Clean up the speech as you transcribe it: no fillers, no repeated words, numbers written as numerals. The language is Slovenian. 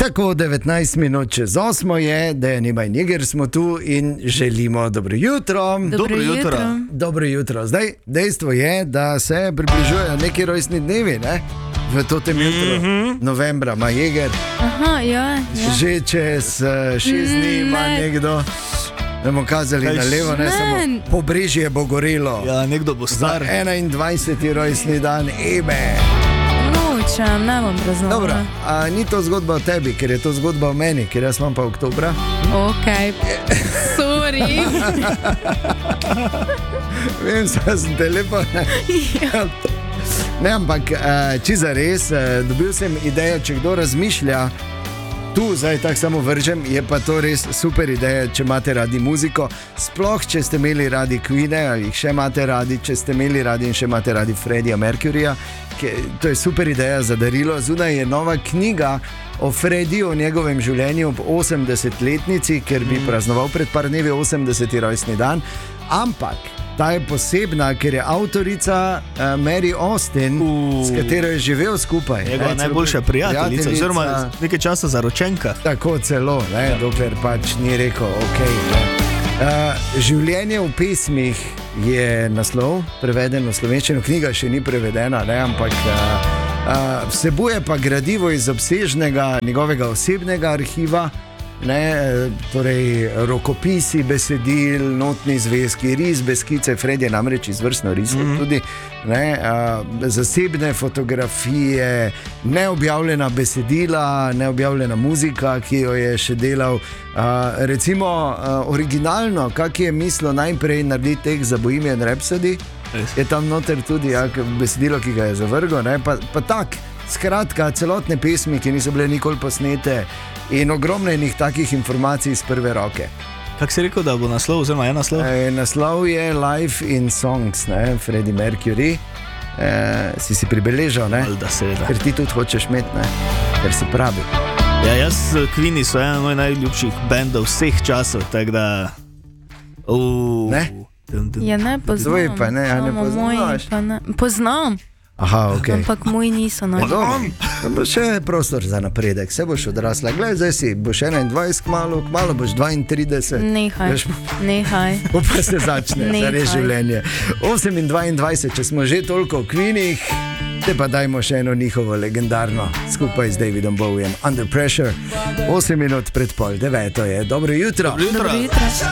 Tako 19 minut čez 8 je, da je Nima in Niger smo tu in želimo dobro jutro. Dobro jutro. Zdaj, dejstvo je, da se približujejo neki rojstni dnevi, ne? V tem jutru, novembra, ima Jeger. Aha, ja. Že čez 6 dni ima nekdo. Ne bomo kazali na levo, ne samo Pobrežje bo gorelo. Ja, nekdo bo star. 21. rojstni dan Ebe. Nočem, ne bom praznovala. Dobro, a ni to zgodba o tebi, ker je to zgodba o meni, ker jaz imam pa oktobra. Ok, sorry. Vem, sem te lepo. Ne, ampak čisto res, dobil sem idejo, če kdo razmišlja, tu zdaj tako samo vržem, je pa to res super ideja, če imate radi muziko, sploh če ste imeli radi Queen, ali jih še imate radi, če ste imeli radi in še imate radi Freddija Mercuryja, to je super ideja za darilo. Zunaj je nova knjiga o Freddiju, o njegovem življenju ob 80-letnici, ker bi praznoval pred par dnevi 80. rojstni dan, ampak ta je posebna, ker je avtorica Mary Austin, s katero je živel skupaj. Njegova najboljša prijateljica, oziroma nekaj časa zaročenka. Tako celo, dokler pač ni rekel ok. Življenje v pesmih je naslov, preveden v slovenščino, knjiga še ni prevedena, ampak vsebuje pa gradivo iz obsežnega njegovega osebnega arhiva, torej rokopisi, besedil, notni zvezki, risbe, skice, Fred je namreč izvrstno risal tudi, zasebne fotografije, neobjavljena besedila, neobjavljena muzika, ki jo je še delal, recimo originalno, kak je mislil najprej narediti tekst za Bohemian Rhapsody, je tam noter tudi besedilo, ki ga je zavrgel, pa tak, skratka, celotne pesmi, ki niso bile nikoli posnete, in ogromno enih takih informacij iz prve roke. Kako si rekel, da bo naslov, oziroma je naslov? Naslov je Life in Songs, Freddie Mercury. Si pribeležal, Valda, seveda. Ker ti tudi hočeš imeti, ker si pravi. Ja, jaz Queeni so ena mojih najljubših bendov vseh časov, tako da... Ne? Ja, ne poznam. Tvoj pa ne, a ne poznaš? Poznam. Aha, ok. Ampak moji niso najbolj. Še je prostor za napredek, se boš odrasla. Glej, zdaj si, boš 21, kmalo boš 32. Nehaj. Upaj se začne, za res življenje. 8 in 22, če smo že toliko v Queenih, te pa dajmo še eno njihovo legendarno, skupaj z Davidom Bowiem, Under Pressure. 8 minut pred 8:30 je. Dobro jutro. Dobro jutro.